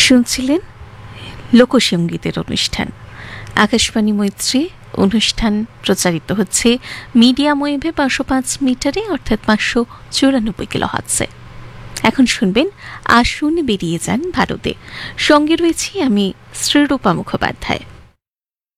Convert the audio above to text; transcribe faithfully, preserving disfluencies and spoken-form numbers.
শুনছিলেন লোকসঙ্গীতের অনুষ্ঠান। আকাশবাণী মৈত্রী অনুষ্ঠান প্রচারিত হচ্ছে মিডিয়াম ওয়েভে পাঁচশো পাঁচ মিটারে অর্থাৎ পাঁচশো চুরানব্বই কিলো হার্টজে। এখন শুনবেন আসুন বেরিয়ে যান ভারতে। সঙ্গে রয়েছি আমি শ্রীরূপা মুখোপাধ্যায়।